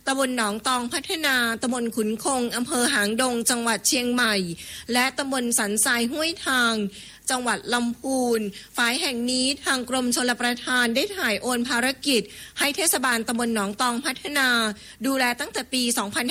ตำบลหนองตองพัฒนาตำบลขุนคงอำเภอหางดงจังหวัดเชียงใหม่และตำบลสันทรายห้วยทางจังหวัดลำพูนฝ่ายแห่งนี้ทางกรมชลประทานได้ถ่ายโอนภารกิจให้เทศบาลตำบลหนองตองพัฒนาดูแลตั้งแต่ปี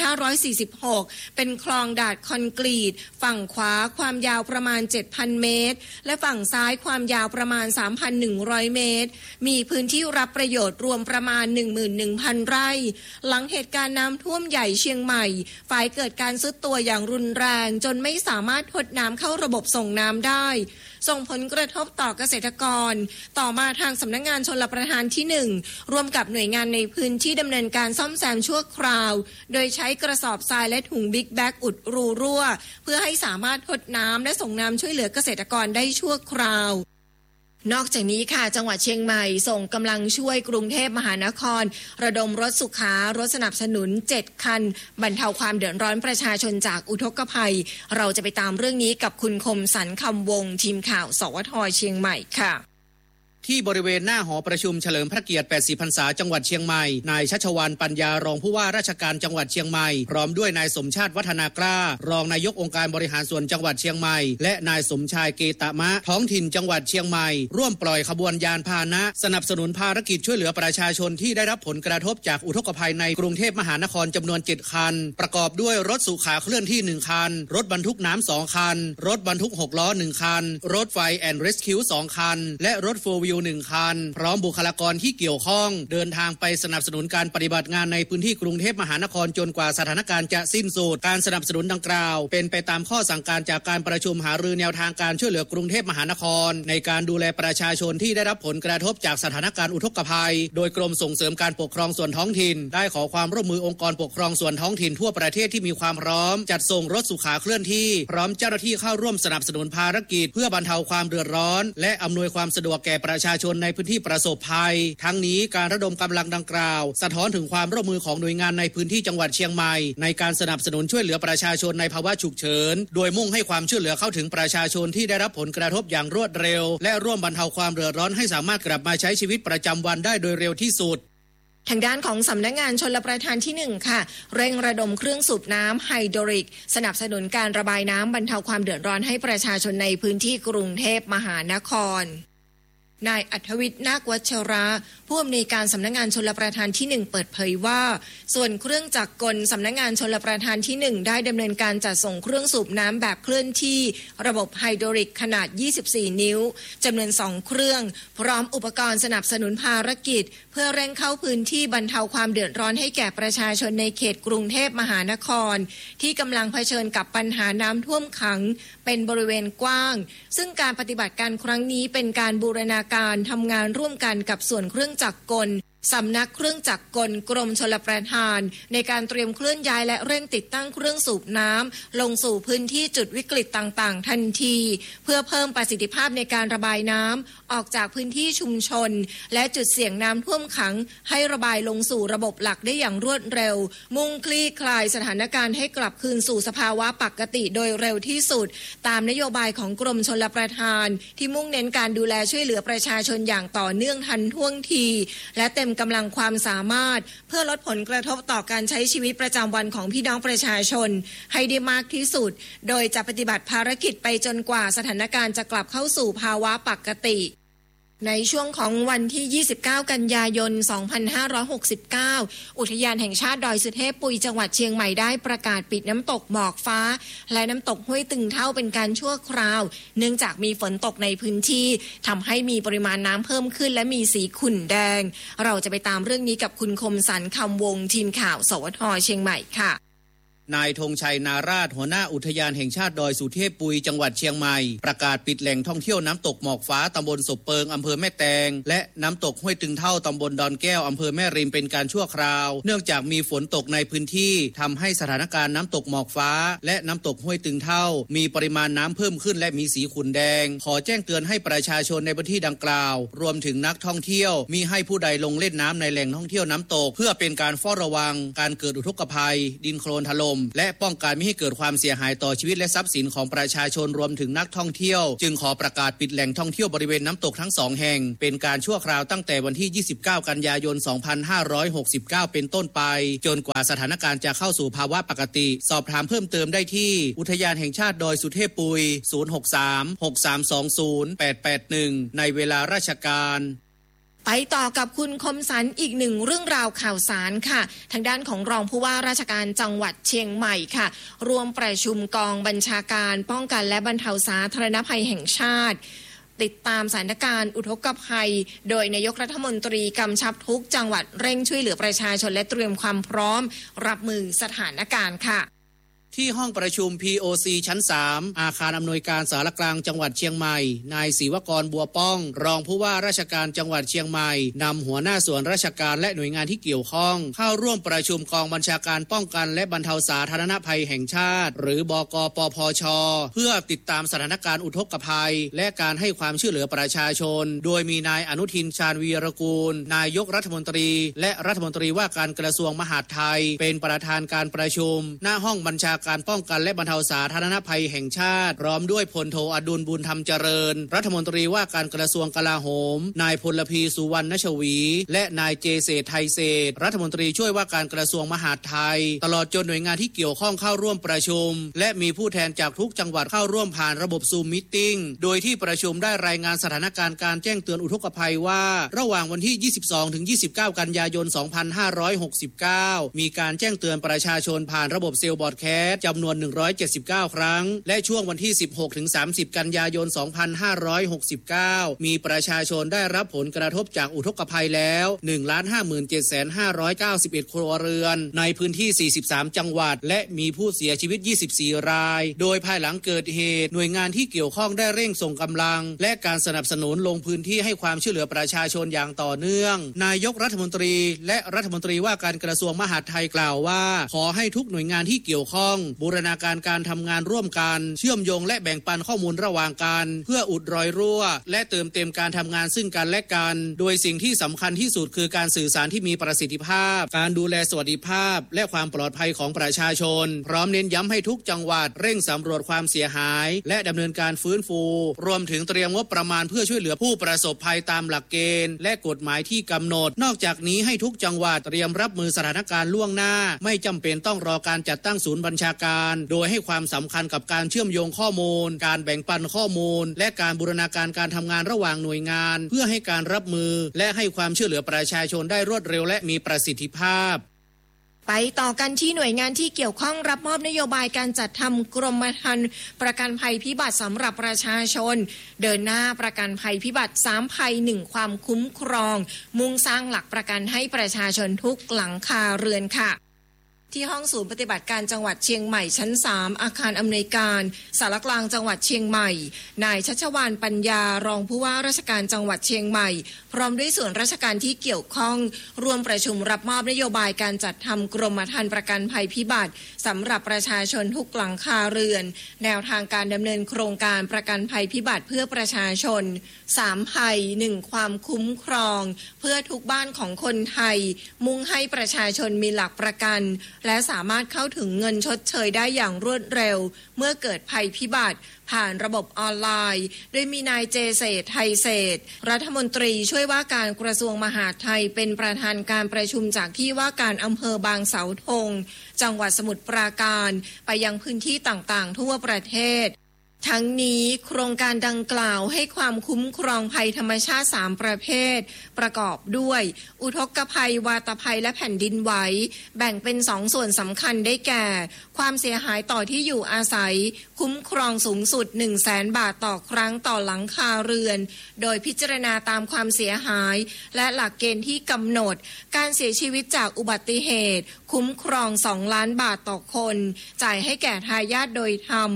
2546 เป็นคลองดาดคอนกรีตฝั่งขวาความยาวประมาณ 7,000 เมตรและฝั่งซ้ายความยาวประมาณ 3,100 เมตรมีพื้นที่รับประโยชน์รวมประมาณ 11,000 ไร่หลังเหตุการณ์น้ำท่วมใหญ่เชียงใหม่ฝ่ายเกิดการทรุดตัวอย่างรุนแรงจนไม่สามารถทดน้ำเข้าระบบส่งน้ำได้ส่งผลกระทบต่อเกษตรกรต่อมาทางสำนักงานชลประทานที่1ร่วมกับหน่วยงานในพื้นที่ดำเนินการซ่อมแซมชั่วคราวโดยใช้กระสอบทรายและถุงบิ๊กแบ็กอุดรูรั่วเพื่อให้สามารถทดน้ำและส่งน้ำช่วยเหลือเกษตรกรได้ชั่วคราวนอกจากนี้ค่ะจังหวัดเชียงใหม่ส่งกำลังช่วยกรุงเทพมหานครระดมรถสุขารถสนับสนุน7คันบรรเทาความเดือดร้อนประชาชนจากอุทกภัยเราจะไปตามเรื่องนี้กับคุณคมสันต์คำวงทีมข่าวสวท.เชียงใหม่ค่ะที่บริเวณหน้าหอประชุมเฉลิมพระเกียรติ80พรรษาจังหวัดเชียงใหม่นายชัชวาลปัญญารองผู้ว่าราชการจังหวัดเชียงใหม่พร้อมด้วยนายสมชาติวัฒนากล้ารองนายกองค์การบริหารส่วนจังหวัดเชียงใหม่และนายสมชายเกตมะท้องถิ่นจังหวัดเชียงใหม่ร่วมปล่อยขบวนยานพาหนะสนับสนุนภารกิจช่วยเหลือประชาชนที่ได้รับผลกระทบจากอุทกภัยในกรุงเทพมหานครจำนวน7คันประกอบด้วยรถสุขาเคลื่อนที่1คันรถบรรทุกน้ำ2คันรถบรรทุก6ล้อ1คันรถไฟแอนด์เรสคิว2คันและรถ4 Wheel 1คันพร้อมบุคลากรที่เกี่ยวข้องเดินทางไปสนับสนุนการปฏิบัติงานในพื้นที่กรุงเทพมหานครจนกว่าสถานการณ์จะสิ้นสุดการสนับสนุนดังกล่าวเป็นไปตามข้อสั่งการจากการประชุมหารือแนวทางการช่วยเหลือกรุงเทพมหานครในการดูแลประชาชนที่ได้รับผลกระทบจากสถานการณ์อุทกภัยโดยกรมส่งเสริมการปกครองส่วนท้องถิ่นได้ขอความร่วมมือองค์กรปกครองส่วนท้องถิ่นทั่วประเทศที่มีความพร้อมจัดส่งรถสุขาเคลื่อนที่พร้อมเจ้าหน้าที่เข้าร่วมสนับสนุนภารกิจเพื่อบรรเทาความเดือดร้อนและอำนวยความสะดวกแก่ประชาชนในพื้นที่ประสบภัยทั้งนี้การระดมกำลังดังกล่าวสะท้อนถึงความร่วมมือของหน่วยงานในพื้นที่จังหวัดเชียงใหม่ในการสนับสนุนช่วยเหลือประชาชนในภาวะฉุกเฉินโดยมุ่งให้ความช่วยเหลือเข้าถึงประชาชนที่ได้รับผลกระทบอย่างรวดเร็วและร่วมบรรเทาความเดือดร้อนให้สามารถกลับมาใช้ชีวิตประจำวันได้โดยเร็วที่สุดทางด้านของสำนักงานชลประทานที่1ค่ะเร่งระดมเครื่องสูบน้ำไฮดรอลิกสนับสนุนการระบายน้ำบรรเทาความเดือดร้อนให้ประชาชนในพื้นที่กรุงเทพมหานครนายอัธวิทย์นาควัชระผู้อำนวยการสำนักงานชลประทานที่1เปิดเผยว่าส่วนเครื่องจักรกลสำนักงานชลประทานที่1ได้ดำเนินการจัดส่งเครื่องสูบน้ำแบบเคลื่อนที่ระบบไฮดรอลิกขนาด24นิ้วจำนวน2เครื่องพร้อมอุปกรณ์สนับสนุนภารกิจเพื่อเร่งเข้าพื้นที่บรรเทาความเดือดร้อนให้แก่ประชาชนในเขตกรุงเทพมหานครที่กำลังเผชิญกับปัญหาน้ำท่วมขังเป็นบริเวณกว้างซึ่งการปฏิบัติการครั้งนี้เป็นการบูรณาการทำงานร่วมกันกับส่วนเครื่องจักรกลสำนักเครื่องจักรกลกรมชลประทานในการเตรียมเคลื่อนย้ายและเร่งติดตั้งเครื่องสูบน้ำลงสู่พื้นที่จุดวิกฤตต่างๆทันทีเพื่อเพิ่มประสิทธิภาพในการระบายน้ำออกจากพื้นที่ชุมชนและจุดเสี่ยงน้ำท่วมขังให้ระบายลงสู่ระบบหลักได้อย่างรวดเร็วมุ่งคลี่คลายสถานการณ์ให้กลับคืนสู่สภาวะปกติโดยเร็วที่สุดตามนโยบายของกรมชลประทานที่มุ่งเน้นการดูแลช่วยเหลือประชาชนอย่างต่อเนื่องทันท่วงทีและเต็มกำลังความสามารถเพื่อลดผลกระทบต่อการใช้ชีวิตประจำวันของพี่น้องประชาชนให้ได้มากที่สุดโดยจะปฏิบัติภารกิจไปจนกว่าสถานการณ์จะกลับเข้าสู่ภาวะปกติในช่วงของวันที่29กันยายน2569อุทยานแห่งชาติดอยสุเทพปุยจังหวัดเชียงใหม่ได้ประกาศปิดน้ำตกหมอกฟ้าและน้ำตกห้วยตึงเท่าเป็นการชั่วคราวเนื่องจากมีฝนตกในพื้นที่ทำให้มีปริมาณน้ำเพิ่มขึ้นและมีสีขุ่นแดงเราจะไปตามเรื่องนี้กับคุณคมสันต์คำวงทีมข่าวสวท.เชียงใหม่ค่ะนายธงชัยนาราชหัวหน้าอุทยานแห่งชาติดอยสุเทพปุยจังหวัดเชียงใหม่ประกาศปิดแหล่งท่องเที่ยวน้ำตกหมอกฟ้าตำบลศพเปิงอำเภอแม่แตงและน้ำตกห้วยตึงเท่าตำบลดอนแก้วอำเภอแม่ริมเป็นการชั่วคราวเนื่องจากมีฝนตกในพื้นที่ทำให้สถานการณ์น้ำตกหมอกฟ้าและน้ำตกห้วยตึงเท่ามีปริมาณน้ำเพิ่มขึ้นและมีสีขุ่นแดงขอแจ้งเตือนให้ประชาชนในพื้นที่ดังกล่าวรวมถึงนักท่องเที่ยวมิให้ผู้ใดลงเล่นน้ำในแหล่งท่องเที่ยวน้ำตกเพื่อเป็นการเฝ้าระวังการเกิดอุทกภัยดินโคลนถล่มมและป้องกันไม่ให้เกิดความเสียหายต่อชีวิตและทรัพย์สินของประชาชนรวมถึงนักท่องเที่ยวจึงขอประกาศปิดแหล่งท่องเที่ยวบริเวณน้ำตกทั้ง2แห่งเป็นการชั่วคราวตั้งแต่วันที่29กันยายน2569เป็นต้นไปจนกว่าสถานการณ์จะเข้าสู่ภาวะปกติสอบถามเพิ่มเติมได้ที่อุทยานแห่งชาติดอยสุเทพปุย063-6320-881ในเวลาราชการไปต่อกับคุณคมสันอีกหนึ่งเรื่องราวข่าวสารค่ะทางด้านของรองผู้ว่าราชการจังหวัดเชียงใหม่ค่ะรวมประชุมกองบัญชาการป้องกันและบรรเทาสาธารณภัยแห่งชาติติดตามสถานการณ์อุทกภัยโดยนายกรัฐมนตรีกำชับทุกจังหวัดเร่งช่วยเหลือประชาชนและเตรียมความพร้อมรับมือสถานการณ์ค่ะที่ห้องประชุม POC ชั้น 3 อาคารอำนวยการสารกลางจังหวัดเชียงใหม่นายศิวกรบัวป้องรองผู้ว่าราชการจังหวัดเชียงใหม่นำหัวหน้าส่วนราชการและหน่วยงานที่เกี่ยวข้องเข้าร่วมประชุมกองบัญชาการป้องกันและบรรเทาสาธารณภัยแห่งชาติหรือบกปพช.เพื่อติดตามสถานการณ์อุทกภัยและการให้ความช่วยเหลือประชาชนโดยมีนายอนุทินชาญวีรกูลนายกรัฐมนตรีและรัฐมนตรีว่าการกระทรวงมหาดไทยเป็นประธานการประชุมหน้าห้องบัญชาการป้องกันและบรรเทาสาธารณภัยแห่งชาติพร้อมด้วยพลโทอดุลบุญธรรมเจริญรัฐมนตรีว่าการกระทรวงกลาโหมนายพลพีสุวรรณชวีและนายเจเศรษฐ์ไทยเศรษฐ์รัฐมนตรีช่วยว่าการกระทรวงมหาดไทยตลอดจนหน่วยงานที่เกี่ยวข้องเข้าร่วมประชุมและมีผู้แทนจากทุกจังหวัดเข้าร่วมผ่านระบบซูมมีตติ้งโดยที่ประชุมได้รายงานสถานการณ์การแจ้งเตือนอุทกภัยว่าระหว่างวันที่22ถึง29กันยายน2569มีการแจ้งเตือนประชาชนผ่านระบบเซลล์บอร์ดแคสต์จำนวน179ครั้งและช่วงวันที่16ถึง30กันยายน2569มีประชาชนได้รับผลกระทบจากอุทกภัยแล้ว 157,591 ครัวเรือนในพื้นที่43จังหวัดและมีผู้เสียชีวิต24รายโดยภายหลังเกิดเหตุหน่วยงานที่เกี่ยวข้องได้เร่งส่งกำลังและการสนับสนุนลงพื้นที่ให้ความช่วยเหลือประชาชนอย่างต่อเนื่องนายกรัฐมนตรีและรัฐมนตรีว่าการกระทรวงมหาดไทยกล่าวว่าขอให้ทุกหน่วยงานที่เกี่ยวข้องบูรณาการการทำงานร่วมกันเชื่อมโยงและแบ่งปันข้อมูลระหว่างกันเพื่ออุดรอยรั่วและเติมเต็มการทำงานซึ่งกันและกันโดยสิ่งที่สำคัญที่สุดคือการสื่อสารที่มีประสิทธิภาพการดูแลสวัสดิภาพและความปลอดภัยของประชาชนพร้อมเน้นย้ำให้ทุกจังหวัดเร่งสำรวจความเสียหายและดำเนินการฟื้นฟูรวมถึงเตรียมงบประมาณเพื่อช่วยเหลือผู้ประสบภัยตามหลักเกณฑ์และกฎหมายที่กำหนดนอกจากนี้ให้ทุกจังหวัดเตรียมรับมือสถานการณ์ล่วงหน้าไม่จำเป็นต้องรอการจัดตั้งศูนย์บัญชาการโดยให้ความสำคัญกับการเชื่อมโยงข้อมูลการแบ่งปันข้อมูลและการบูรณาการการทำงานระหว่างหน่วยงานเพื่อให้การรับมือและให้ความช่วยเหลือประชาชนได้รวดเร็วและมีประสิทธิภาพไปต่อกันที่หน่วยงานที่เกี่ยวข้องรับมอบนโยบายการจัดทำกรมธรรม์ประกันภัยพิบัติสำหรับประชาชนเดินหน้าประกันภัยพิบัติ3ภัย1ความคุ้มครองมุ่งสร้างหลักประกันให้ประชาชนทุกหลังคาเรือนค่ะที่ห้องศูนย์ปฏิบัติการจังหวัดเชียงใหม่ชั้น3อาคารอำนวยการสารกลางจังหวัดเชียงใหม่นายชัชวาลปัญญารองผู้ว่าราชการจังหวัดเชียงใหม่พร้อมด้วยส่วนราชการที่เกี่ยวข้องร่วมประชุมรับมอบนโยบายการจัดทำกรมธรรม์ประกันภัยพิบัติสำหรับประชาชนทุกหลังคาเรือนแนวทางการดำเนินโครงการประกันภัยพิบัติเพื่อประชาชน3ภัย1ความคุ้มครองเพื่อทุกบ้านของคนไทยมุ่งให้ประชาชนมีหลักประกันและสามารถเข้าถึงเงินชดเชยได้อย่างรวดเร็วเมื่อเกิดภัยพิบัติผ่านระบบออนไลน์โดยมีนายเจเศรษฐ์ไทยเศรษฐ์รัฐมนตรีช่วยว่าการกระทรวงมหาดไทยเป็นประธานการประชุมจากที่ว่าการอำเภอบางเสาธงจังหวัดสมุทรปราการไปยังพื้นที่ต่างๆทั่วประเทศทั้งนี้โครงการดังกล่าวให้ความคุ้มครองภัยธรรมชาติ3ประเภทประกอบด้วยอุทกภัยวาตภัยและแผ่นดินไหวแบ่งเป็น2ส่วนสำคัญได้แก่ความเสียหายต่อที่อยู่อาศัยคุ้มครองสูงสุด 100,000 บาทต่อครั้งต่อหลังคาเรือนโดยพิจารณาตามความเสียหายและหลักเกณฑ์ที่กำหนดการเสียชีวิตจากอุบัติเหตุคุ้มครอง2 ล้านบาทต่อคนจ่ายให้แก่ทายาทโดยธรรม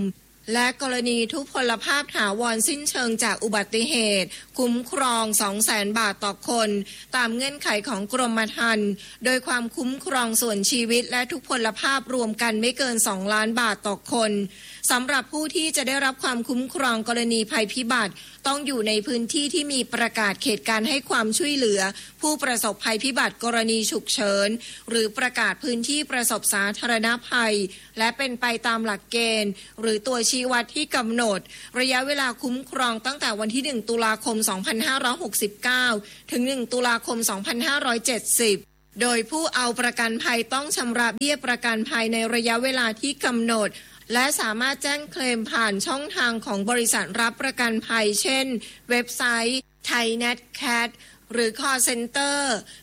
และกรณีทุพพลภาพถาวรสิ้นเชิงจากอุบัติเหตุคุ้มครอง 200,000 บาทต่อคนตามเงื่อนไขของกรมธรรม์โดยความคุ้มครองส่วนชีวิตและทุพพลภาพรวมกันไม่เกิน2 ล้านบาทต่อคนสำหรับผู้ที่จะได้รับความคุ้มครองกรณีภัยพิบัติต้องอยู่ในพื้นที่ที่มีประกาศเขตการให้ความช่วยเหลือผู้ประสบภัยพิบัติกรณีฉุกเฉินหรือประกาศพื้นที่ประสบสาธารณภัยและเป็นไปตามหลักเกณฑ์หรือตัวชี้วัดที่กำหนดระยะเวลาคุ้มครองตั้งแต่วันที่1 ตุลาคม 2569 ถึง 1 ตุลาคม 2570 โดยผู้เอาประกันภัยต้องชำระเบี้ยประกันภัยในระยะเวลาที่กำหนดและสามารถแจ้งเคลมผ่านช่องทางของบริษัทรับประกันภัยเช่นเว็บไซต์ ThaiNetCat หรือ Call Center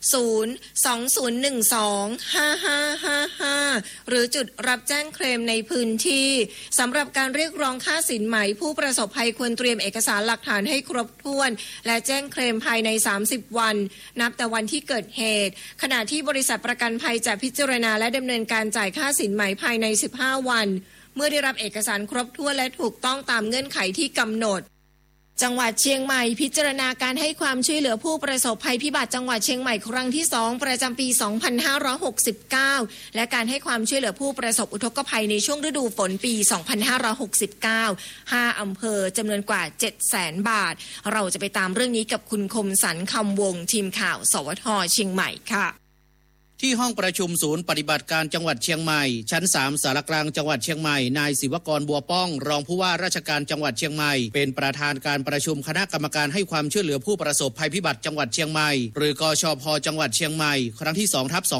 020125555 หรือจุดรับแจ้งเคลมในพื้นที่สำหรับการเรียกร้องค่าสินไหมผู้ประสบภัยควรเตรียมเอกสารหลักฐานให้ครบถ้วนและแจ้งเคลมภายใน30 วันนับแต่วันที่เกิดเหตุขณะที่บริษัทประกันภัยจะพิจารณาและดำเนินการจ่ายค่าสินไหมภายใน15 วันเมื่อได้รับเอกสารครบถ้วนและถูกต้องตามเงื่อนไขที่กำหนดจังหวัดเชียงใหม่พิจารณาการให้ความช่วยเหลือผู้ประสบภัยพิบัติจังหวัดเชียงใหม่ครั้งที่2ประจำปี 2569 และการให้ความช่วยเหลือผู้ประสบอุทกภัยในช่วงฤดูฝนปี 2569 5 อำเภอจำนวนกว่า 700,000 บาทเราจะไปตามเรื่องนี้กับคุณคมสันต์คำวงทีมข่าวสวท.เชียงใหม่ค่ะที่ห้องประชุมศูนย์ปฏิบัติการจังหวัดเชียงใหม่ชั้น3สารกลางจังหวัดเชียงใหม่นายศิวกรบัวป้องรองผู้ว่าราชการจังหวัดเชียงใหม่เป็นประธานการประชุมคณะกรรมการให้ความช่วยเหลือผู้ประสบภัยพิบัติจังหวัดเชียงใหม่หรือกชพ.จังหวัดเชียงใหม่ครั้งที่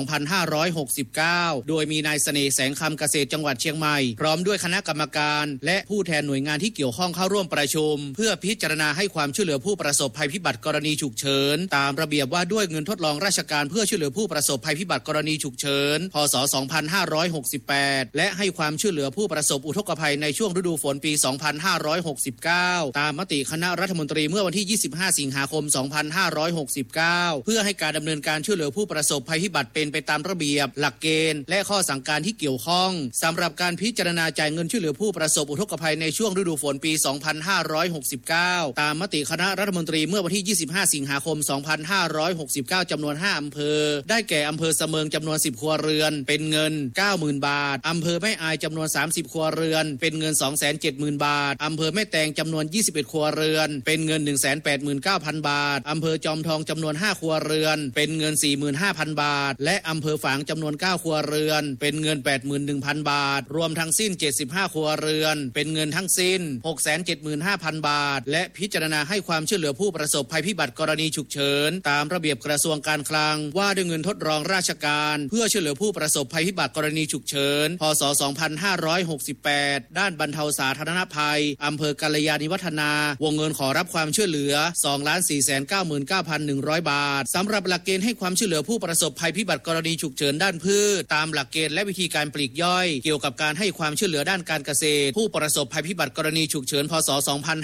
2/2569 โดยมีนายเสน่ห์แสงคำเกษตรจังหวัดเชียงใหม่พร้อมด้วยคณะกรรมการและผู้แทนหน่วยงานที่เกี่ยวข้องเข้าร่วมประชุมเพื่อพิจารณาให้ความช่วยเหลือผู้ประสบภัยพิบัติกรณีฉุกเฉินตามระเบียบว่าด้วยเงินทดลองราชการเพื่อช่วยเหลือผู้ประสบภัยพิบัติกรณีฉุกเฉินพ.ศ. 2568 และให้ความช่วยเหลือผู้ประสบอุทกภัยในช่วงฤดูฝนปี 2569 ตามมติคณะรัฐมนตรีเมื่อวันที่ 25 สิงหาคม 2569 เพื่อให้การดำเนินการช่วยเหลือผู้ประสบภัยพิบัติเป็นไปตามระเบียบหลักเกณฑ์และข้อสั่งการที่เกี่ยวข้องสำหรับการพิจารณาจ่ายเงินช่วยเหลือผู้ประสบอุทกภัยในช่วงฤดูฝนปี 2569 ตามมติคณะรัฐมนตรีเมื่อวันที่ 25 สิงหาคม 2569 จำนวน 5 อำเภอได้แก่อำเภอเสมิงจำนวน10 ครัวเรือนเป็นเงิน 90,000 บาทอำเภอแม่อายจำนวน30 ครัวเรือนเป็นเงิน 270,000 บาทอำเภอแม่แตงจำนวน21 ครัวเรือนเป็นเงิน 189,000 บาทอำเภอจอมทองจำนวน5 ครัวเรือนเป็นเงิน 45,000 บาทและอำเภอฝางจำนวน9 ครัวเรือนเป็นเงิน 81,000 บาทรวมทั้งสิ้น75 ครัวเรือนเป็นเงินทั้งสิ้น 675,000 บาทและพิจารณาให้ความช่วยเหลือผู้ประสบภัยพิบัติกรณีฉุกเฉินตามระเบียบกระทรวงการคลังว่าด้วยเงินทดลองราชการเพื่อช่วยเหลือผู้ประสบภัยพิบัติกรณีฉุกเฉินพ.ศ. 2568 ด้านบรรเทาสาธารณภัยอำเภอกัลยาณิวัฒนาวงเงินขอรับความช่วยเหลือ 2,499,100 บาทสำหรับหลักเกณฑ์ให้ความช่วยเหลือผู้ประสบภัยพิบัติกรณีฉุกเฉินด้านพืชตามหลักเกณฑ์และวิธีการปลีกย่อยเกี่ยวกับการให้ความช่วยเหลือด้านการเกษตรผู้ประสบภัยพิบัติกรณีฉุกเฉินพ.ศ.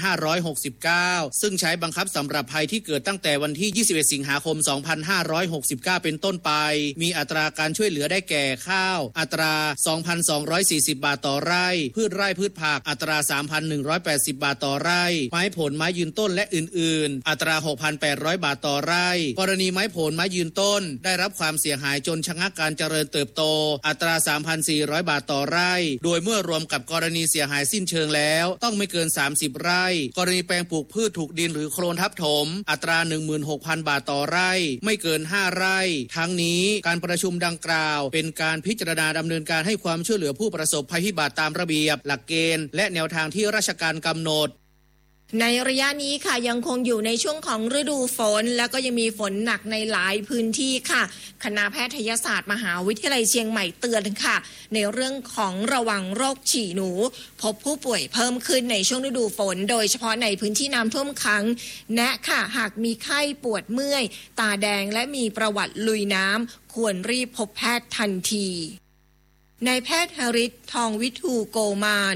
2569 ซึ่งใช้บังคับสำหรับภัยที่เกิดตั้งแต่วันที่ 21 สิงหาคม 2569 เป็นต้นไปมีอัตราการช่วยเหลือได้แก่ข้าวอัตรา 2,240 บาทต่อไร่พืชไร่พืชผักอัตรา 3,180 บาทต่อไร่ไม้ผลไม้ยืนต้นและอื่นๆอัตรา 6,800 บาทต่อไร่กรณีไม้ผลไม้ยืนต้นได้รับความเสียหายจนชะงักการเจริญเติบโตอัตรา 3,400 บาทต่อไร่โดยเมื่อรวมกับกรณีเสียหายสิ้นเชิงแล้วต้องไม่เกิน30 ไร่กรณีแปลงปลูกพืชถูกดินหรือโคลนทับถมอัตรา 16,000 บาทต่อไร่ไม่เกิน5 ไร่ทั้งนี้การประชุมดังกล่าวเป็นการพิจารณาดำเนินการให้ความช่วยเหลือผู้ประสบภัยพิบัติตามระเบียบหลักเกณฑ์และแนวทางที่ราชการกำหนดในระยะนี้ค่ะยังคงอยู่ในช่วงของฤดูฝนแล้วก็ยังมีฝนหนักในหลายพื้นที่ค่ะคณะแพทยศาสตร์มหาวิทยาลัยเชียงใหม่เตือนค่ะในเรื่องของระวังโรคฉี่หนูพบผู้ป่วยเพิ่มขึ้นในช่วงฤดูฝนโดยเฉพาะในพื้นที่น้ำท่วมขังแนะค่ะหากมีไข้ปวดเมื่อยตาแดงและมีประวัติลุยน้ำควรรีบพบแพทย์ทันทีนายแพทย์หฤทธิ์ทองวิทูโกมาน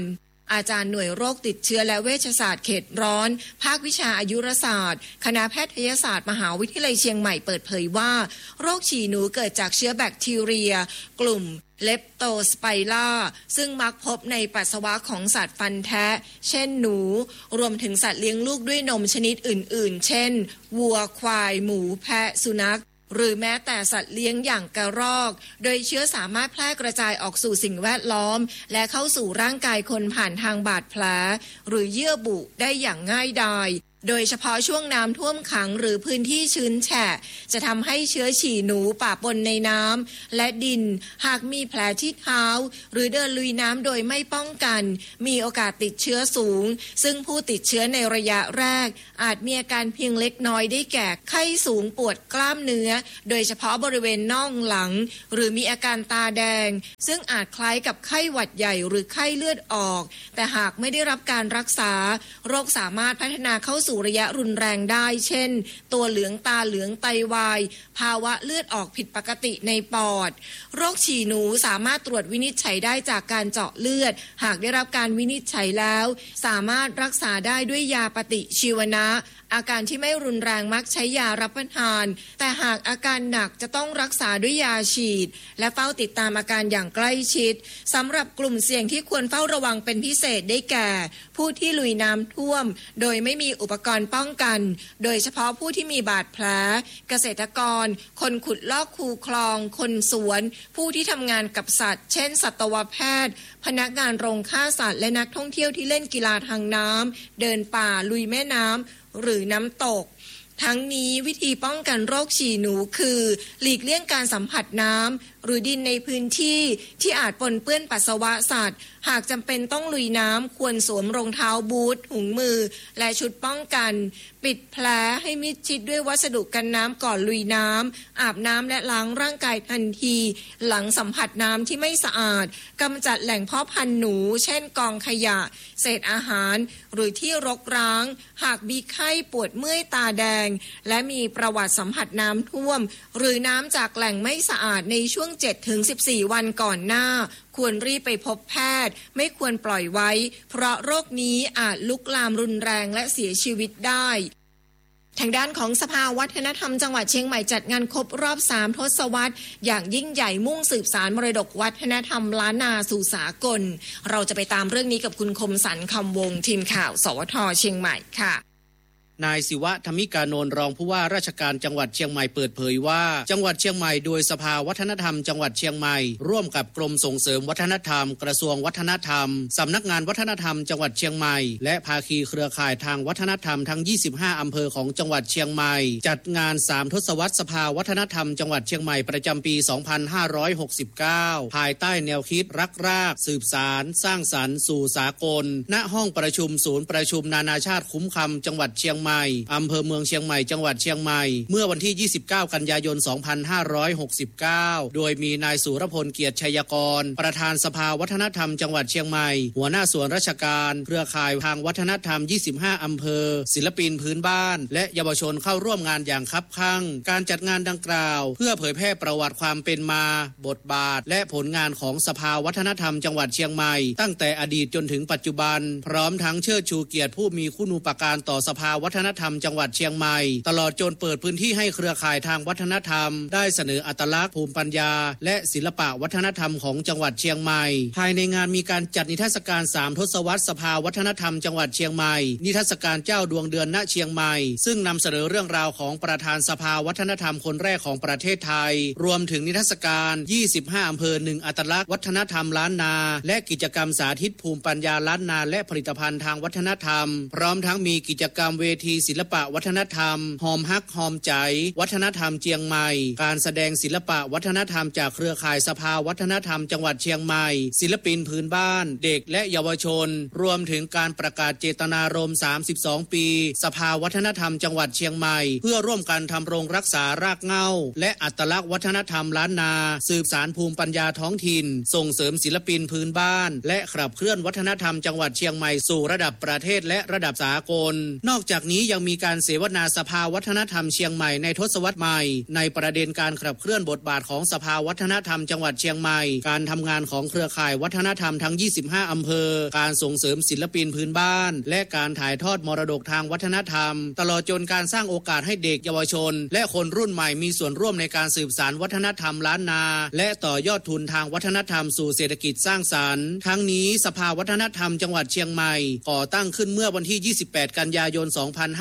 อาจารย์หน่วยโรคติดเชื้อและเวชศาสตร์เขตร้อนภาควิชาอายุรศาสตร์คณะแพทยศาสตร์มหาวิทยาลัยเชียงใหม่เปิดเผยว่าโรคฉี่หนูเกิดจากเชื้อแบคทีเรียกลุ่มเลปโตสไปร่าซึ่งมักพบในปัสสาวะของสัตว์ฟันแทะเช่นหนูรวมถึงสัตว์เลี้ยงลูกด้วยนมชนิดอื่นๆเช่นวัวควายหมูแพะสุนัขหรือแม้แต่สัตว์เลี้ยงอย่างกระรอกโดยเชื้อสามารถแพร่กระจายออกสู่สิ่งแวดล้อมและเข้าสู่ร่างกายคนผ่านทางบาดแผลหรือเยื่อบุได้อย่างง่ายดายโดยเฉพาะช่วงน้ำท่วมขังหรือพื้นที่ชื้นแฉะจะทำให้เชื้อฉี่หนูปะปนในน้ำและดินหากมีแผลที่เท้าหรือเดินลุยน้ำโดยไม่ป้องกันมีโอกาสติดเชื้อสูงซึ่งผู้ติดเชื้อในระยะแรกอาจมีอาการเพียงเล็กน้อยได้แก่ไข้สูงปวดกล้ามเนื้อโดยเฉพาะบริเวณน่องหลังหรือมีอาการตาแดงซึ่งอาจคล้ายกับไข้หวัดใหญ่หรือไข้เลือดออกแต่หากไม่ได้รับการรักษาโรคสามารถพัฒนาเข้าสู่ระยะรุนแรงได้เช่นตัวเหลืองตาเหลืองไตวายภาวะเลือดออกผิดปกติในปอดโรคฉี่หนูสามารถตรวจวินิจฉัยได้จากการเจาะเลือดหากได้รับการวินิจฉัยแล้วสามารถรักษาได้ด้วยยาปฏิชีวนะอาการที่ไม่รุนแรงมักใช้ยารับประทานแต่หากอาการหนักจะต้องรักษาด้วยยาฉีดและเฝ้าติดตามอาการอย่างใกล้ชิดสำหรับกลุ่มเสี่ยงที่ควรเฝ้าระวังเป็นพิเศษได้แก่ผู้ที่ลุยน้ำท่วมโดยไม่มีอุปกรณ์ป้องกันโดยเฉพาะผู้ที่มีบาดแผลเกษตรกรคนขุดลอกคูคลองคนสวนผู้ที่ทำงานกับสัตว์เช่นสัตวแพทย์พนักงานโรงฆ่าสัตว์และนักท่องเที่ยวที่เล่นกีฬาทางน้ำเดินป่าลุยแม่น้ำหรือน้ำตกทั้งนี้วิธีป้องกันโรคฉี่หนูคือหลีกเลี่ยงการสัมผัสน้ำหรือดินในพื้นที่ที่อาจปนเปื้อนปัสสาวะสัตว์หากจำเป็นต้องลุยน้ำควรสวมรองเท้าบูทถุงมือและชุดป้องกันปิดแผลให้มิดชิดด้วยวัสดุกันน้ำก่อนลุยน้ำอาบน้ำและล้างร่างกายทันทีหลังสัมผัสน้ำที่ไม่สะอาดกำจัดแหล่งเพาะพันธุ์หนูเช่นกองขยะเศษอาหารหรือที่รกร้างหากมีไข้ปวดเมื่อยตาแดงและมีประวัติสัมผัสน้ำท่วมหรือน้ำจากแหล่งไม่สะอาดในช่วง 7-14 วันก่อนหน้าควรรีบไปพบแพทย์ไม่ควรปล่อยไว้เพราะโรคนี้อาจลุกลามรุนแรงและเสียชีวิตได้ทางด้านของสภาวัฒนธรรมจังหวัดเชียงใหม่จัดงานครบรอบ3 ทศวรรษอย่างยิ่งใหญ่มุ่งสืบสานมรดกวัฒนธรรมล้านนาสู่สากลเราจะไปตามเรื่องนี้กับคุณคมสันต์คำวงทีมข่าวสวท.เชียงใหม่ค่ะนายศิวะธรรมิกานนท์รองผู้ว่าราชการจังหวัดเชียงใหม่เปิดเผยว่าจังหวัดเชียงใหม่โดยสภาวัฒนธรรมจังหวัดเชียงใหม่ร่วมกับกรมส่งเสริมวัฒนธรรมกระทรวงวัฒนธรรมสำนักงานวัฒนธรรมจังหวัดเชียงใหม่และภาคีเครือข่ายทางวัฒนธรรมทั้ง25อำเภอของจังหวัดเชียงใหม่จัดงาน3 ทศวรรษสภาวัฒนธรรมจังหวัดเชียงใหม่ประจำปี 2569 ภายใต้แนวคิดรักรากสืบสารสร้างสรรค์สู่สากลณห้องประชุมศูนย์ประชุมนานาชาติคุ้มคำจังหวัดเชียงใหม่อำเภอเมืองเชียงใหม่จังหวัดเชียงใหม่เมื่อวันที่ 29 กันยายน 2569 โดยมีนายสุรพลเกียรติชัยกรประธานสภาวัฒนธรรมจังหวัดเชียงใหม่หัวหน้าส่วนราชการเครือข่ายทางวัฒนธรรม25อำเภอศิลปินพื้นบ้านและเยาวชนเข้าร่วมงานอย่างคับคั่งการจัดงานดังกล่าวเพื่อเผยแพร่ประวัติความเป็นมาบทบาทและผลงานของสภาวัฒนธรรมจังหวัดเชียงใหม่ตั้งแต่อดีตจนถึงปัจจุบันพร้อมทั้งเชิดชูเกียรติผู้มีคุณูปการต่อสภาวัฒนธรรมจังหวัดเชียงใหม่ตลอดจนเปิดพื้นที่ให้เครือข่ายทางวัฒนธรรมได้เสนออัตลักษณ์ภูมิปัญญาและศิลปะวัฒนธรรมของจังหวัดเชียงใหม่ภายในงานมีการจัดนิทรรศการ3 ทศวรรษสภาวัฒนธรรมจังหวัดเชียงใหม่นิทรรศการเจ้าดวงเดือนณเชียงใหม่ซึ่งนำเสนอเรื่องราวของประธานสภาวัฒนธรรมคนแรกของประเทศไทยรวมถึงนิทรรศการ25อำเภอ1อัตลักษณ์วัฒนธรรมล้านนาและกิจกรรมสาธิตภูมิปัญญาล้านนาและผลิตภัณฑ์ทางวัฒนธรรมพร้อมทั้งมีกิจกรรมเวทีศิลปะวัฒนธรรมหอมฮักหอมใจวัฒนธรรมเชียงใหม่การแสดงศิลปะวัฒนธรรมจากเครือข่ายสภาวัฒนธรรมจังหวัดเชียงใหม่ศิลปินพื้นบ้านเด็กและเยาวชนรวมถึงการประกาศเจตนารมณ์32ปีสภาวัฒนธรรมจังหวัดเชียงใหม่เพื่อร่วมกันทำรงรักษารากเหง้าและอัตลักษณ์วัฒนธรรมล้านนาสืบสานภูมิปัญญาท้องถิ่นส่งเสริมศิลปินพื้นบ้านและขับเคลื่อนวัฒนธรรมจังหวัดเชียงใหม่สู่ระดับประเทศและระดับสากลนอกจากนี้นี้ยังมีการเสวนาสภาวัฒนธรรมเชียงใหม่ในทศวรรษใหม่ในประเด็นการขับเคลื่อนบทบาทของสภาวัฒนธรรมจังหวัดเชียงใหม่การทำงานของเครือข่ายวัฒนธรรมทั้ง25อำเภอการส่งเสริมศิลปินพื้นบ้านและการถ่ายทอดมรดกทางวัฒนธรรมตลอดจนการสร้างโอกาสให้เด็กเยาวชนและคนรุ่นใหม่มีส่วนร่วมในการสืบสานวัฒนธรรมล้านนาและต่อยอดทุนทางวัฒนธรรมสู่เศรษฐกิจสร้างสรรค์ทั้งนี้สภาวัฒนธรรมจังหวัดเชียงใหม่ก่อตั้งขึ้นเมื่อวันที่28กันยายน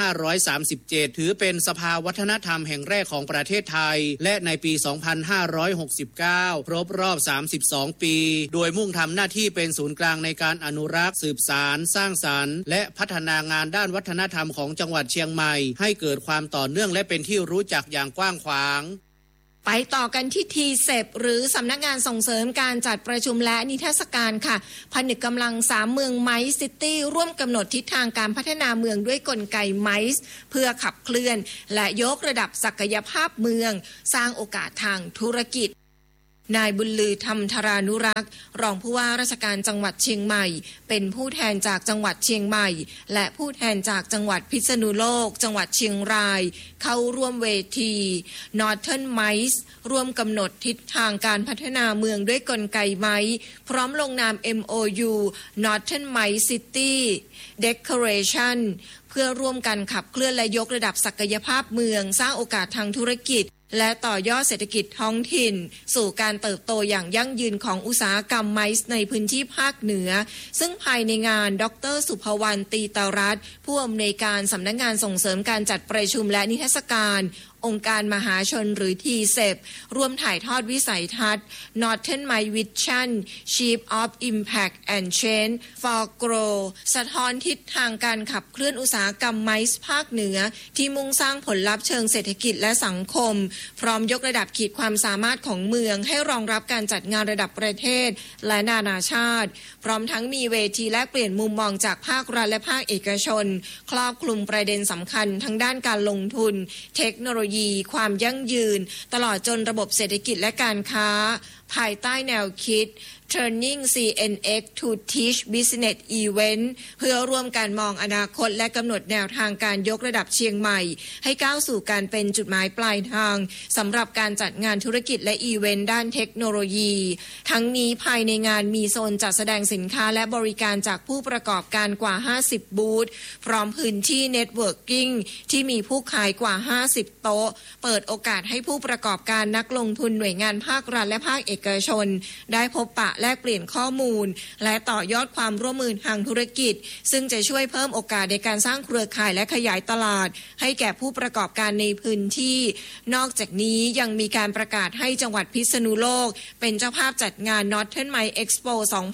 2537ถือเป็นสภาวัฒนธรรมแห่งแรกของประเทศไทยและในปี2569ครบรอบ32ปีโดยมุ่งทำหน้าที่เป็นศูนย์กลางในการอนุรักษ์สืบสานสร้างสรรค์และพัฒนางานด้านวัฒนธรรมของจังหวัดเชียงใหม่ให้เกิดความต่อเนื่องและเป็นที่รู้จักอย่างกว้างขวางไปต่อกันที่ทีเซปหรือสำนักงานส่งเสริมการจัดประชุมและนิทรรศการค่ะผนึกกำลัง3เมืองไมซ์ซิตี้ร่วมกำหนดทิศทางการพัฒนาเมืองด้วยกลไกไมซ์เพื่อขับเคลื่อนและยกระดับศักยภาพเมืองสร้างโอกาสทางธุรกิจนายบุญลือธรรมธรานุรักษ์รองผู้ว่าราชการจังหวัดเชียงใหม่เป็นผู้แทนจากจังหวัดเชียงใหม่และผู้แทนจากจังหวัดพิษณุโลกจังหวัดเชียงรายเข้าร่วมเวที Northern Mice ร่วมกำหนดทิศทางการพัฒนาเมืองด้วยกลไกไม้พร้อมลงนาม MOU Northern Mice City Declaration เพื่อร่วมกันขับเคลื่อนและยกระดับศักยภาพเมืองสร้างโอกาสทางธุรกิจและต่อยอดเศรษฐกิจท้องถิ่นสู่การเติบโตอย่างยั่งยืนของอุตสาหกรรมไมซ์ในพื้นที่ภาคเหนือซึ่งภายในงานดร.สุภวรรณ ตีตรัตน์ผู้อำนวยการสำนักงานส่งเสริมการจัดประชุมและนิทรรศการองค์การมหาชนหรือ TCEP ร่วมถ่ายทอดวิสัยทัศน์ Northern Mice Vision Shape of Impact and Change for Growth สะท้อนทิศทางการขับเคลื่อนอุตสาหกรรมไมซ์ภาคเหนือที่มุ่งสร้างผลลัพธ์เชิงเศรษฐกิจและสังคมพร้อมยกระดับขีดความสามารถของเมืองให้รองรับการจัดงานระดับประเทศและนานาชาติพร้อมทั้งมีเวทีแลกเปลี่ยนมุมมองจากภาครัฐและภาคเอกชนครอบคลุมประเด็นสำคัญทั้งด้านการลงทุนเทคโนโลยีความยั่งยืนตลอดจนระบบเศรษฐกิจและการค้าภายใต้แนวคิด Turning CNX to Teach Business Event เพื่อร่วมกันมองอนาคตและกำหนดแนวทางการยกระดับเชียงใหม่ให้ก้าวสู่การเป็นจุดหมายปลายทางสำหรับการจัดงานธุรกิจและอีเวนต์ด้านเทคโนโลยีทั้งนี้ภายในงานมีโซนจัดแสดงสินค้าและบริการจากผู้ประกอบการกว่า50บูธพร้อมพื้นที่เน็ตเวิร์กิ่งที่มีผู้ขายกว่า50โต๊ะเปิดโอกาสให้ผู้ประกอบการนักลงทุนหน่วยงานภาครัฐและภาคเอกชนได้พบปะแลกเปลี่ยนข้อมูลและต่อยอดความร่วมมือทางธุรกิจซึ่งจะช่วยเพิ่มโอกาสในการสร้างเครือข่ายและขยายตลาดให้แก่ผู้ประกอบการในพื้นที่นอกจากนี้ยังมีการประกาศให้จังหวัดพิษณุโลกเป็นเจ้าภาพจัดงาน Northern Mice Expo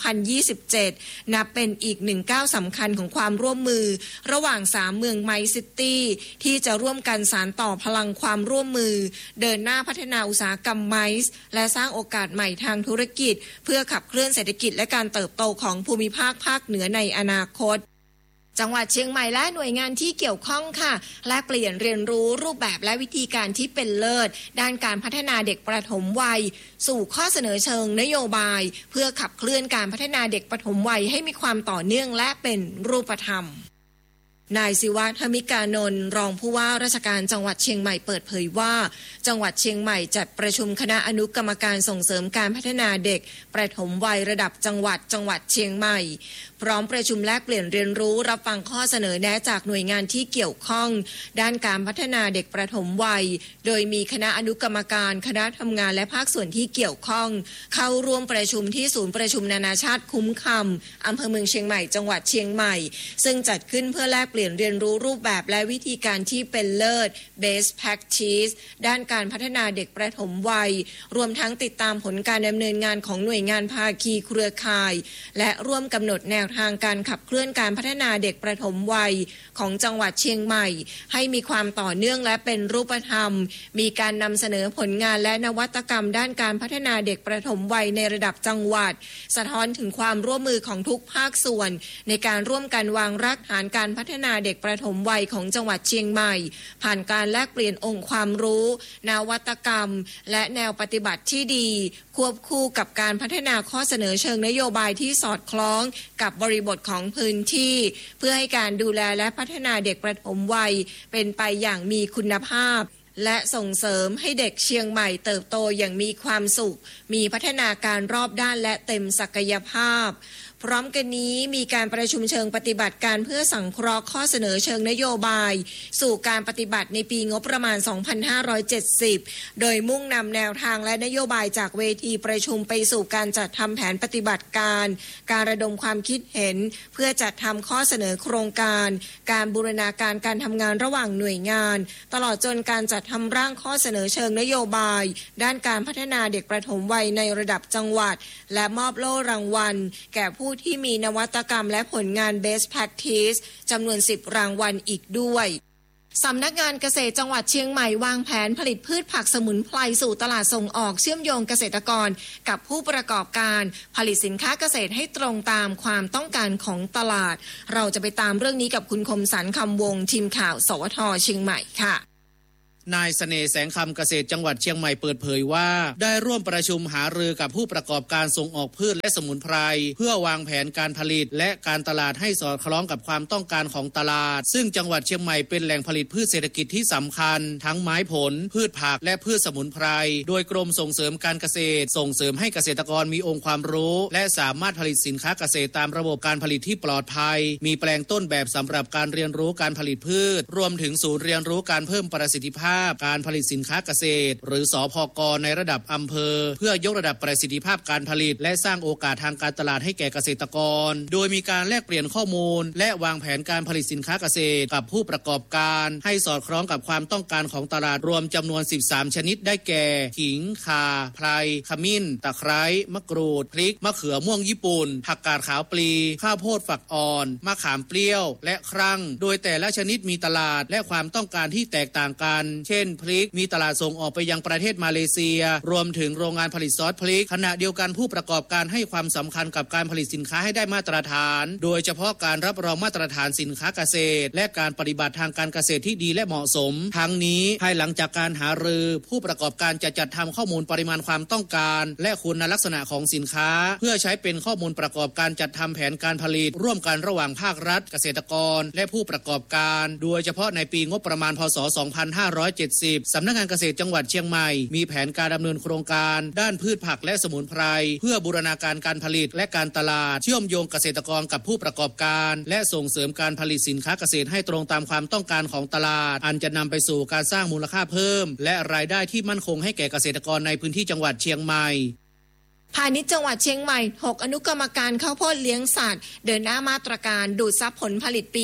2027 นับเป็นอีกหนึ่งก้าวสำคัญของความร่วมมือระหว่าง3เมืองไมซ์ซิตี้ที่จะร่วมกันสานต่อพลังความร่วมมือเดินหน้าพัฒนาอุตสาหกรรมไมซ์และสร้างโอกาสใหม่ทางธุรกิจเพื่อขับเคลื่อนเศรษฐกิจและการเติบโตของภูมิภาคภาคเหนือในอนาคตจังหวัดเชียงใหม่และหน่วยงานที่เกี่ยวข้องค่ะและเปลี่ยนเรียนรู้รูปแบบและวิธีการที่เป็นเลิศด้านการพัฒนาเด็กประถมวัยสู่ข้อเสนอเชิงนโยบายเพื่อขับเคลื่อนการพัฒนาเด็กประถมวัยให้มีความต่อเนื่องและเป็นรูปธรรมนายศิวะธมิกานนท์รองผู้ว่าราชการจังหวัดเชียงใหม่เปิดเผยว่าจังหวัดเชียงใหม่จัดประชุมคณะอนุกรรมการส่งเสริมการพัฒนาเด็กประถมวัยระดับจังหวัดเชียงใหม่พร้อมประชุมแลกเปลี่ยนเรียนรู้รับฟังข้อเสนอแนะจากหน่วยงานที่เกี่ยวข้องด้านการพัฒนาเด็กประถมวัยโดยมีคณะอนุกรรมการคณะทำงานและภาคส่วนที่เกี่ยวข้องเข้าร่วมประชุมที่ศูนย์ประชุมนานาชาติคุ้มคำอำเภอเมืองเชียงใหม่จังหวัดเชียงใหม่ซึ่งจัดขึ้นเพื่อแลกเปลี่ยนเรียนรู้รูปแบบและวิธีการที่เป็นเลิศ Best Practice ด้านการพัฒนาเด็กประถมวัยรวมทั้งติดตามผลการดำเนินงานของหน่วยงานภาคีเครือข่ายและร่วมกำหนดแนวทางการขับเคลื่อนการพัฒนาเด็กประถมวัยของจังหวัดเชียงใหม่ให้มีความต่อเนื่องและเป็นรูปธรรมมีการนำเสนอผลงานและนวัตกรรมด้านการพัฒนาเด็กประถมวัยในระดับจังหวัดสะท้อนถึงความร่วมมือของทุกภาคส่วนในการร่วมกันวางรากฐานการพัฒนาเด็กประถมวัยของจังหวัดเชียงใหม่ผ่านการแลกเปลี่ยนองค์ความรู้นวัตกรรมและแนวปฏิบัติที่ดีควบคู่กับการพัฒนาข้อเสนอเชิงนโยบายที่สอดคล้องกับบริบทของพื้นที่เพื่อให้การดูแลและพัฒนาเด็กประถมวัยเป็นไปอย่างมีคุณภาพและส่งเสริมให้เด็กเชียงใหม่เติบโตอย่างมีความสุขมีพัฒนาการรอบด้านและเต็มศักยภาพพร้อมกันนี้มีการประชุมเชิงปฏิบัติการเพื่อสังเคราะห์ข้อเสนอเชิงนโยบายสู่การปฏิบัติในปีงบประมาณ 2570 โดยมุ่งนำแนวทางและนโยบายจากเวทีประชุมไปสู่การจัดทำแผนปฏิบัติการการระดมความคิดเห็นเพื่อจัดทำข้อเสนอโครงการการบูรณาการการทำงานระหว่างหน่วยงานตลอดจนการจัดทำร่างข้อเสนอเชิงนโยบายด้านการพัฒนาเด็กประถมวัยในระดับจังหวัดและมอบโล่รางวัลแก่ผู้ที่มีนวัตกรรมและผลงาน Best Practice จำนวน 10 รางวัลอีกด้วยสำนักงานเกษตรจังหวัดเชียงใหม่วางแผนผลิตพืชผักสมุนไพรสู่ตลาดส่งออกเชื่อมโยงเกษตรกรกับผู้ประกอบการผลิตสินค้าเกษตรให้ตรงตามความต้องการของตลาดเราจะไปตามเรื่องนี้กับคุณคมสันต์คำวงทีมข่าวสวท.เชียงใหม่ค่ะนายเสน่ห์แสงคำเกษตรจังหวัดเชียงใหม่เปิดเผยว่าได้ร่วมประชุมหารือกับผู้ประกอบการส่งออกพืชและสมุนไพรเพื่อวางแผนการผลิตและการตลาดให้สอดคล้องกับความต้องการของตลาดซึ่งจังหวัดเชียงใหม่เป็นแหล่งผลิตพืชเศรษฐกิจที่สำคัญทั้งไม้ผลพืชผักและพืชสมุนไพรโดยกรมส่งเสริมการเกษตรส่งเสริมให้เกษตรกรมีองค์ความรู้และสามารถผลิตสินค้าเกษตรตามระบบการผลิตที่ปลอดภัยมีแปลงต้นแบบสำหรับการเรียนรู้การผลิตพืชรวมถึงศูนย์เรียนรู้การเพิ่มประสิทธิภาพการผลิตสินค้าเกษตรหรือสผก.ในระดับอำเภอเพื่อยกระดับประสิทธิภาพการผลิตและสร้างโอกาสทางการตลาดให้แก่เกษตรกรโดยมีการแลกเปลี่ยนข้อมูลและวางแผนการผลิตสินค้าเกษตรกับผู้ประกอบการให้สอดคล้องกับความต้องการของตลาดรวมจำนวน13ชนิดได้แก่ขิงข่าไพรขมิ้นตะไคร้มะกรูดพริกมะเขือม่วงญี่ปุ่นผักกาดขาวปลีข้าวโพดฝักอ่อนมะขามเปรี้ยวและครั่งโดยแต่ละชนิดมีตลาดและความต้องการที่แตกต่างกันเช่นพริกมีตลาดส่งออกไปยังประเทศมาเลเซียรวมถึงโรงงานผลิตซอสพริกขณะเดียวกันผู้ประกอบการให้ความสำคัญกับการผลิตสินค้าให้ได้มาตรฐานโดยเฉพาะการรับรองมาตรฐานสินค้าเกษตรและการปฏิบัติทางการเกษตรที่ดีและเหมาะสมทั้งนี้ภายหลังจากการหารือผู้ประกอบการจะจัดทำข้อมูลปริมาณความต้องการและคุณลักษณะของสินค้าเพื่อใช้เป็นข้อมูลประกอบการจัดทำแผนการผลิตร่วมกันระหว่างภาครัฐเกษตรกรและผู้ประกอบการโดยเฉพาะในปีงบประมาณพ.ศ. 2570สำนักงานเกษตรจังหวัดเชียงใหม่มีแผนการดำเนินโครงการด้านพืชผักและสมุนไพรเพื่อบูรณาการการผลิตและการตลาดเชื่อมโยงเกษตรกรกับผู้ประกอบการและส่งเสริมการผลิตสินค้าเกษตรให้ตรงตามความต้องการของตลาดอันจะนำไปสู่การสร้างมูลค่าเพิ่มและรายได้ที่มั่นคงให้แก่เกษตรกรในพื้นที่จังหวัดเชียงใหม่พาณิชย์จังหวัดเชียงใหม่6อนุกรรมการข้าวโพดเลี้ยงสัตว์เดินหน้ามาตรการดูดซับผลผลิตปี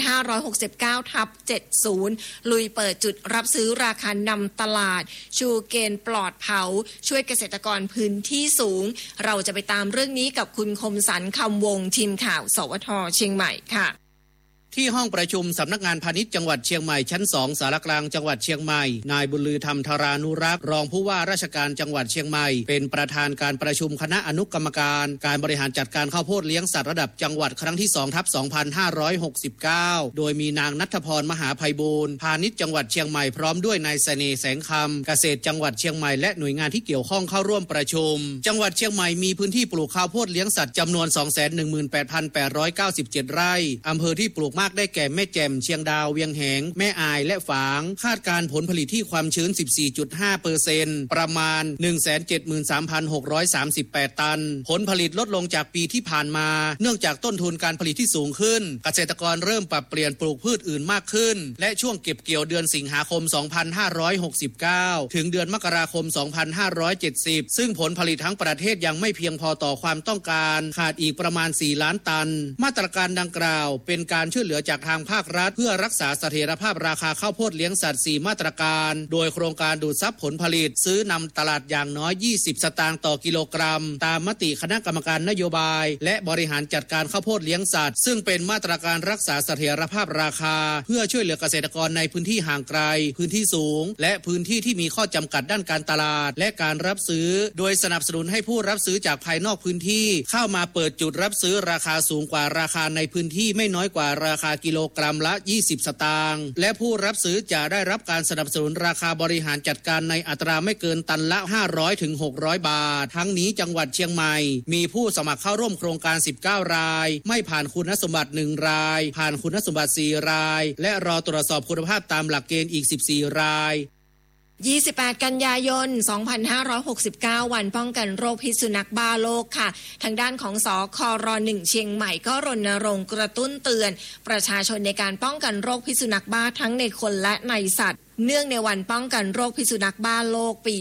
2569/70 ลุยเปิดจุดรับซื้อราคานำตลาดชูเกณฑ์ปลอดเผาช่วยเกษตรกรพื้นที่สูงเราจะไปตามเรื่องนี้กับคุณคมสันต์คำวงทีมข่าวสวท.เชียงใหม่ค่ะที่ห้องประชุมสำนักงานพาณิชย์จังหวัดเชียงใหม่ชั้น2สารกลางจังหวัดเชียงใหม่นายบุญลือธรรมธารานุรักษ์รองผู้ว่าราชการจังหวัดเชียงใหม่เป็นประธานการประชุมคณะอนุกรรมการการบริหารจัดการข้าวโพดเลี้ยงสัตว์ระดับจังหวัดครั้งที่ 2/2569 โดยมีนางณัฐพรมหาไพบูลย์พาณิชย์จังหวัดเชียงใหม่พร้อมด้วยนายเสน่ห์แสงคำเกษตรจังหวัดเชียงใหม่และหน่วยงานที่เกี่ยวข้องเข้าร่วมประชุมจังหวัดเชียงใหม่มีพื้นที่ปลูกข้าวโพดเลี้ยงสัตว์จำนวน 218,897 ไร่อำเภอที่ปลูกมากได้แก่แม่แจ่มเชียงดาวเวียงแหงแม่อายและฝางคาดการผลผลิตที่ความชื้น 14.5% ประมาณ 173,638 ตันผลผลิตลดลงจากปีที่ผ่านมาเนื่องจากต้นทุนการผลิตที่สูงขึ้นเกษตรกรเริ่มปรับเปลี่ยนปลูกพืชอื่นมากขึ้นและช่วงเก็บเกี่ยวเดือนสิงหาคม 2569 ถึงเดือนมกราคม 2570 ซึ่งผลผลิตทั้งประเทศยังไม่เพียงพอต่อความต้องการขาดอีกประมาณ 4 ล้านตันมาตรการดังกล่าวเป็นการช่วยเหลือจากทางภาครัฐเพื่อรักษาเสถียรภาพราคาข้าวโพดเลี้ยงสัตว์4มาตรการโดยโครงการดูดซับผลผลิตซื้อนำตลาดอย่างน้อย20สตางค์ต่อกิโลกรัมตามมติคณะกรรมการนโยบายและบริหารจัดการข้าวโพดเลี้ยงสัตว์ซึ่งเป็นมาตรการรักษาเสถียรภาพราคาเพื่อช่วยเหลือเกษตรกรในพื้นที่ห่างไกลพื้นที่สูงและพื้นที่ที่มีข้อจำกัดด้านการตลาดและการรับซื้อโดยสนับสนุนให้ผู้รับซื้อจากภายนอกพื้นที่เข้ามาเปิดจุดรับซื้อราคาสูงกว่าราคาในพื้นที่ไม่น้อยกว่าราคากิโลกรัมละ20สตางค์และผู้รับซื้อจะได้รับการสนับสนุนราคาบริหารจัดการในอัตราไม่เกินตันละ500ถึง600บาททั้งนี้จังหวัดเชียงใหม่มีผู้สมัครเข้าร่วมโครงการ19รายไม่ผ่านคุณสมบัติ1รายผ่านคุณสมบัติ4รายและรอตรวจสอบคุณภาพตามหลักเกณฑ์อีก14ราย 28 กันยายน 2569 วันป้องกันโรคพิษสุนัขบ้าโลกค่ะทางด้านของสคร.1 เชียงใหม่ก็รณรงค์กระตุ้นเตือนประชาชนในการป้องกันโรคพิษสุนัขบ้าทั้งในคนและในสัตว์เนื่องในวันป้องกันโรคพิษสุนัขบ้าโลกปี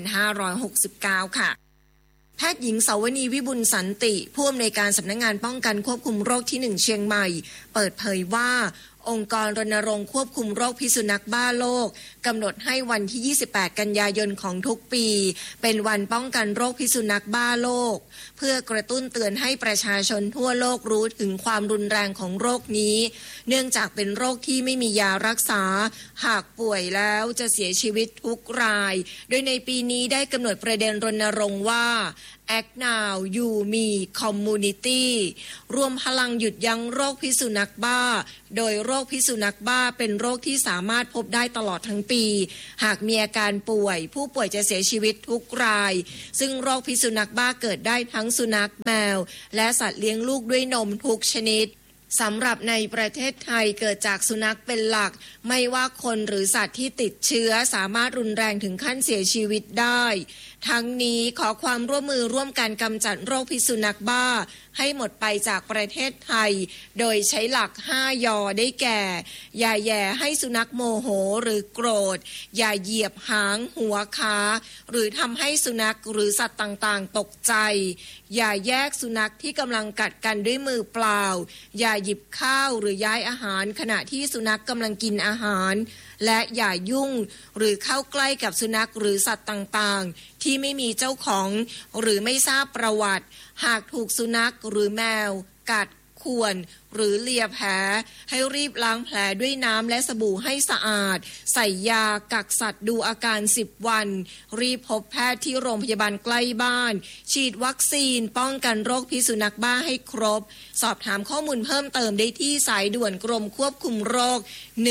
2569 ค่ะแพทย์หญิงเสาวณีวิบุลสันติผู้อำนวยการสำนักงานป้องกันควบคุมโรคที่1เชียงใหม่เปิดเผยว่าองค์กรรณรงค์ควบคุมโรคพิษสุนัขบ้าโลกกำหนดให้วันที่28กันยายนของทุกปีเป็นวันป้องกันโรคพิษสุนัขบ้าโลกเพื่อกระตุ้นเตือนให้ประชาชนทั่วโลกรู้ถึงความรุนแรงของโรคนี้เนื่องจากเป็นโรคที่ไม่มียารักษาหากป่วยแล้วจะเสียชีวิตทุกรายโดยในปีนี้ได้กำหนดประเด็นรณรงค์ว่า Act Now You Me Community รวมพลังหยุดยั้งโรคพิษสุนัขบ้าโดยโรคพิษสุนัขบ้าเป็นโรคที่สามารถพบได้ตลอดทั้งปีหากมีอาการป่วยผู้ป่วยจะเสียชีวิตทุกรายซึ่งโรคพิษสุนัขบ้าเกิดได้ทั้งสุนัขแมวและสัตว์เลี้ยงลูกด้วยนมทุกชนิดสำหรับในประเทศไทยเกิดจากสุนัขเป็นหลักไม่ว่าคนหรือสัตว์ที่ติดเชื้อสามารถรุนแรงถึงขั้นเสียชีวิตได้ทั้งนี้ขอความร่วมมือร่วมกันกำจัดโรคพิษสุนัขบ้าให้หมดไปจากประเทศไทยโดยใช้หลัก5 ยอได้แก่อย่าแย่ให้สุนัขโมโหหรือโกรธอย่าเหยียบหางหัวขาหรือทำให้สุนัขหรือสัตว์ต่างๆตกใจอย่าแยกสุนัขที่กำลังกัดกันด้วยมือเปล่าอย่าหยิบข้าวหรือย้ายอาหารขณะที่สุนัขกำลังกินอาหารและอย่ายุ่งหรือเข้าใกล้กับสุนัขหรือสัตว์ต่างๆที่ไม่มีเจ้าของหรือไม่ทราบประวัติหากถูกสุนัขหรือแมวกัดข่วนหรือเลียแผลให้รีบล้างแผลด้วยน้ำและสบู่ให้สะอาดใส่ยากักสัตว์ดูอาการ10 วันรีบพบแพทย์ที่โรงพยาบาลใกล้บ้านฉีดวัคซีนป้องกันโรคพิษสุนัขบ้าให้ครบสอบถามข้อมูลเพิ่มเติมได้ที่สายด่วนกรมควบคุมโรค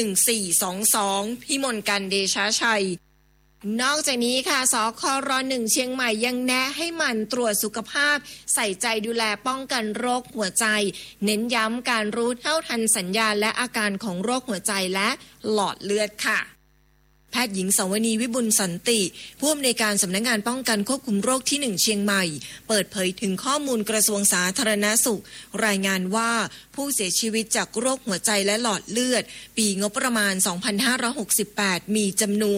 1422พิมลกันเดชชัยนอกจากนี้ค่ะสคร.1 เชียงใหม่ยังแนะให้หมั่นตรวจสุขภาพใส่ใจดูแลป้องกันโรคหัวใจเน้นย้ำการรู้เท่าทันสัญญาณและอาการของโรคหัวใจและหลอดเลือดค่ะแพทย์หญิงเสาวณีวิบุลสันติผู้อำนวยการสำนักงานป้องกันควบคุมโรคที่1เชียงใหม่เปิดเผยถึงข้อมูลกระทรวงสาธารณสุขรายงานว่าผู้เสียชีวิตจากโรคหัวใจและหลอดเลือดปีงบประมาณ 2568 มีจำนวน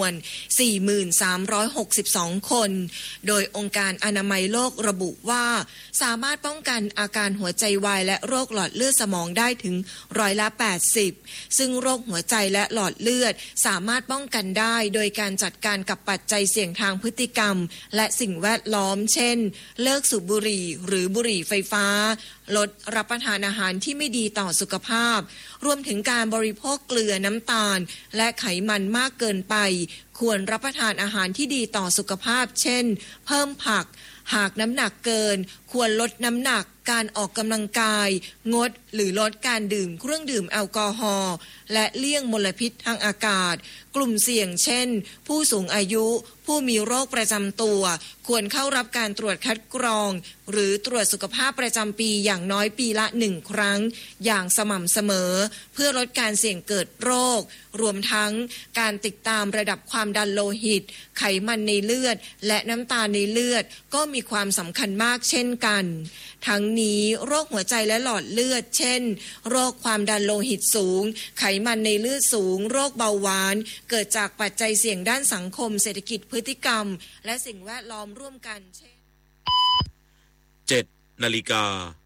43,62 คนโดยองค์การอนามัยโลกระบุว่าสามารถป้องกันอาการหัวใจวายและโรคหลอดเลือดสมองได้ถึง80%ซึ่งโรคหัวใจและหลอดเลือดสามารถป้องกันได้โดยการจัดการกับปัจจัยเสี่ยงทางพฤติกรรมและสิ่งแวดล้อมเช่นเลิกสูบบุหรี่หรือบุหรี่ไฟฟ้าลดรับประทานอาหารที่ไม่ดีต่อสุขภาพรวมถึงการบริโภคเกลือน้ำตาลและไขมันมากเกินไปควรรับประทานอาหารที่ดีต่อสุขภาพเช่นเพิ่มผักหากน้ำหนักเกินควรลดน้ำหนักการออกกำลังกายงดหรือลดการดื่มเครื่องดื่มแอลกอฮอล์และเลี่ยงมลพิษทางอากาศกลุ่มเสี่ยงเช่นผู้สูงอายุผู้มีโรคประจำตัวควรเข้ารับการตรวจคัดกรองหรือตรวจสุขภาพประจำปีอย่างน้อยปีละ1 ครั้งอย่างสม่ำเสมอเพื่อลดการเสี่ยงเกิดโรครวมทั้งการติดตามระดับความดันโลหิตไขมันในเลือดและน้ำตาลในเลือดก็มีความสำคัญมากเช่นกันทั้งนี้โรคหัวใจและหลอดเลือดเช่นโรคความดันโลหิตสูงไขมันในเลือดสูงโรคเบาหวานเกิดจากปัจจัยเสี่ยงด้านสังคมเศรษฐกิจพฤติกรรมและสิ่งแวดล้อมร่วมกันเช่น 7:00 น